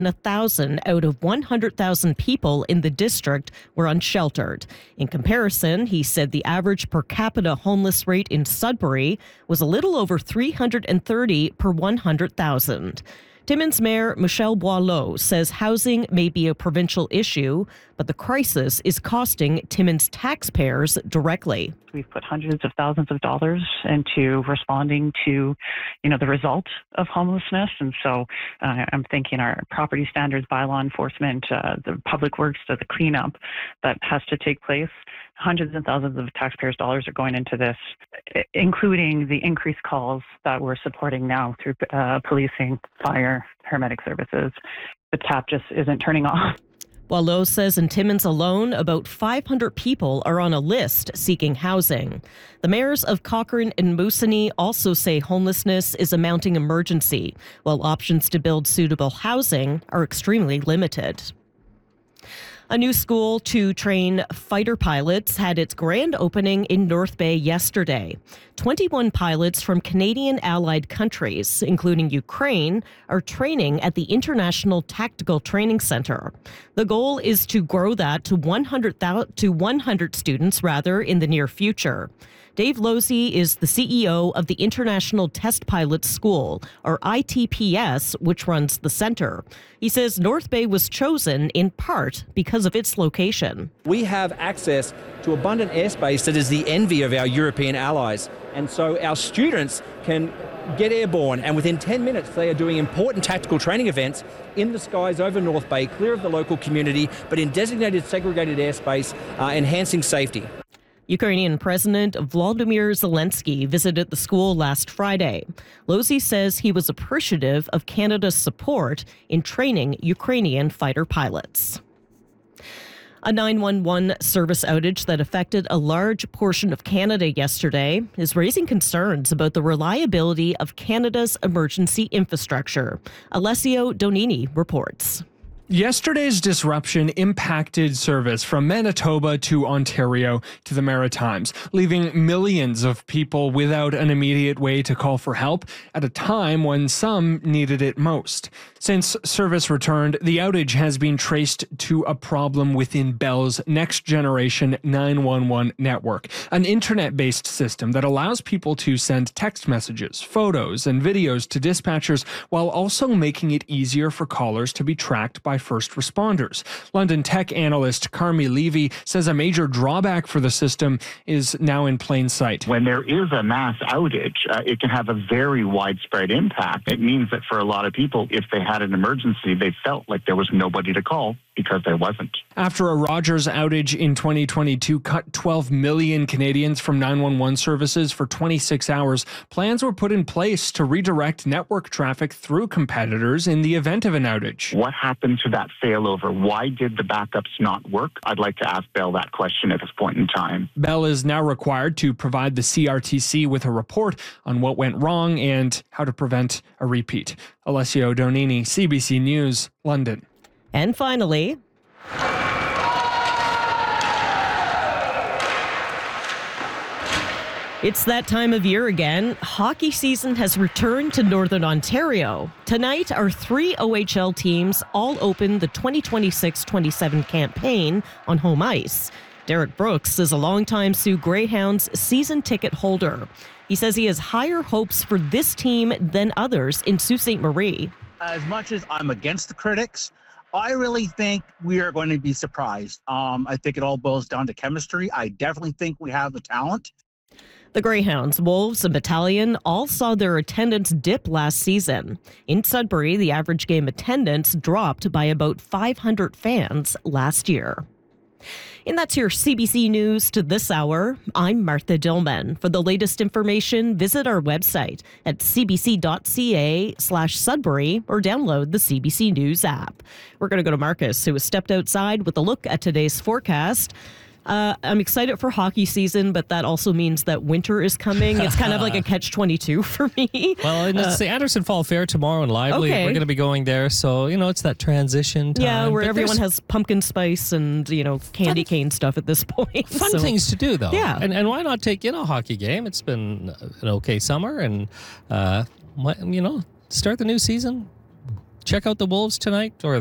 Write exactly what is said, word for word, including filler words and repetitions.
A thousand out of one hundred thousand people in the district were unsheltered. In comparison, he said the average per capita homeless rate in Sudbury was a little over three hundred thirty per one hundred thousand. Timmins Mayor Michelle Boileau says housing may be a provincial issue, but the crisis is costing Timmins taxpayers directly. We've put hundreds of thousands of dollars into responding to, you know, the result of homelessness. And so uh, I'm thinking our property standards, bylaw enforcement, uh, the public works, the cleanup that has to take place. Hundreds and thousands of taxpayers' dollars are going into this, including the increased calls that we're supporting now through uh, policing, fire, paramedic services. The tap just isn't turning off. Boileau says in Timmins alone, about five hundred people are on a list seeking housing. The mayors of Cochrane and Moosonee also say homelessness is a mounting emergency, while options to build suitable housing are extremely limited. A new school to train fighter pilots had its grand opening in North Bay yesterday. twenty-one pilots from Canadian allied countries, including Ukraine, are training at the International Tactical Training Center. The goal is to grow that to one hundred to one hundred students rather in the near future. Dave Losey is the C E O of the International Test Pilots School, or I T P S, which runs the center. He says North Bay was chosen in part because of its location. We have access to abundant airspace that is the envy of our European allies. And so our students can get airborne, and within ten minutes they are doing important tactical training events in the skies over North Bay, clear of the local community, but in designated segregated airspace, uh, enhancing safety. Ukrainian President Volodymyr Zelensky visited the school last Friday. Losey says he was appreciative of Canada's support in training Ukrainian fighter pilots. A nine one one service outage that affected a large portion of Canada yesterday is raising concerns about the reliability of Canada's emergency infrastructure. Alessio Donini reports. Yesterday's disruption impacted service from Manitoba to Ontario to the Maritimes, leaving millions of people without an immediate way to call for help at a time when some needed it most. Since service returned, the outage has been traced to a problem within Bell's next generation nine one one network, an internet-based system that allows people to send text messages, photos, and videos to dispatchers while also making it easier for callers to be tracked by first responders. London tech analyst Carmi Levy says a major drawback for the system is now in plain sight. When there is a mass outage, uh, it can have a very widespread impact. It means that for a lot of people, if they had an emergency, they felt like there was nobody to call because there wasn't. After a Rogers outage in twenty twenty-two cut twelve million Canadians from nine one one services for twenty-six hours, plans were put in place to redirect network traffic through competitors in the event of an outage. What happened to that failover? Why did the backups not work? I'd like to ask Bell that question at this point in time. Bell is now required to provide the C R T C with a report on what went wrong and how to prevent a repeat. Alessio Donini, C B C News, London. And finally, it's that time of year again. Hockey season has returned to Northern Ontario. Tonight, our three O H L teams all open the twenty twenty-six twenty-seven campaign on home ice. Derek Brooks is a longtime Sioux Greyhounds season ticket holder. He says he has higher hopes for this team than others in Sault Ste. Marie. As much as I'm against the critics, I really think we are going to be surprised. Um, I think it all boils down to chemistry. I definitely think we have the talent. The Greyhounds, Wolves, and Battalion all saw their attendance dip last season. In Sudbury, the average game attendance dropped by about five hundred fans last year. And that's your C B C News to this hour. I'm Martha Dillman. For the latest information, visit our website at cbc.ca slash Sudbury or download the C B C News app. We're going to go to Marcus, who has stepped outside with a look at today's forecast. Uh, I'm excited for hockey season, but that also means that winter is coming. It's kind of like a catch twenty-two for me. Well, and it's uh, the Anderson Fall Fair tomorrow in Lively. Okay. We're going to be going there. So, you know, it's that transition time. Yeah, where but everyone has pumpkin spice and, you know, candy fun, cane stuff at this point. Fun so. things to do, though. Yeah. And, and why not take in a hockey game? It's been an okay summer and, uh, you know, start the new season check out the Wolves tonight, or